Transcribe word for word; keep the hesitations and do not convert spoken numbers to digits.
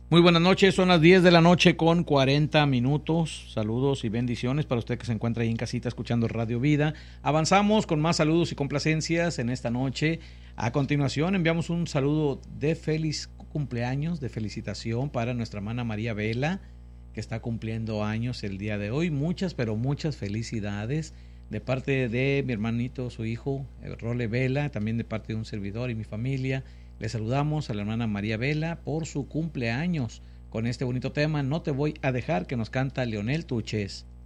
Muy buenas noches, son las diez de la noche con cuarenta minutos. Saludos y bendiciones para usted que se encuentra ahí en casita escuchando Radio Vida. Avanzamos con más saludos y complacencias en esta noche. A continuación enviamos un saludo de feliz cumpleaños, de felicitación para nuestra hermana María Vela, que está cumpliendo años el día de hoy. Muchas, pero muchas felicidades de parte de mi hermanito, su hijo, Role Vela, también de parte de un servidor y mi familia. Le saludamos a la hermana María Vela por su cumpleaños con este bonito tema, No te voy a dejar, que nos canta Leonel Tuches.